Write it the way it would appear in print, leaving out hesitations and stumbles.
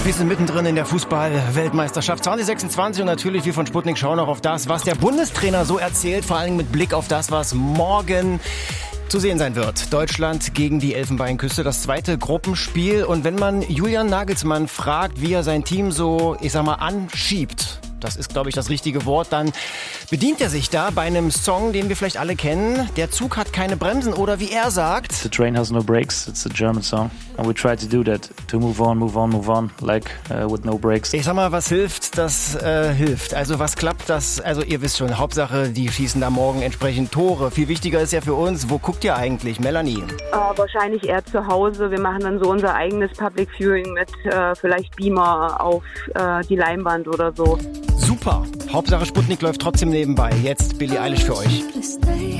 Wir sind mittendrin in der Fußball-Weltmeisterschaft 2026 und natürlich, wir von Sputnik schauen auch auf das, was der Bundestrainer so erzählt, vor allem mit Blick auf das, was morgen zu sehen sein wird. Deutschland gegen die Elfenbeinküste, das zweite Gruppenspiel. Und wenn man Julian Nagelsmann fragt, wie er sein Team so, anschiebt, das ist, glaube ich, das richtige Wort, dann bedient er sich da bei einem Song, den wir vielleicht alle kennen. Der Zug hat keine Bremsen oder wie er sagt: The train has no brakes. It's a German song. And we try to do that. To move on, like with no brakes. Ich sag mal, was hilft, das hilft. Also was klappt, das, also ihr wisst schon, Hauptsache, die schießen da morgen entsprechend Tore. Viel wichtiger ist ja für uns, wo guckt ihr eigentlich, Melanie? Wahrscheinlich eher zu Hause. Wir machen dann so unser eigenes Public Viewing mit vielleicht Beamer auf die Leinwand oder so. Super. Hauptsache Sputnik läuft trotzdem nebenbei. Jetzt Billie Eilish für euch.